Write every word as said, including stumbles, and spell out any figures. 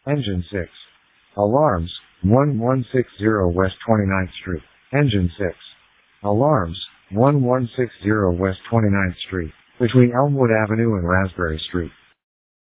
Engine six. Alarms, one one six zero West twenty-ninth Street. Engine six. Alarms, one one six zero West twenty-ninth Street, between Elmwood Avenue and Raspberry Street.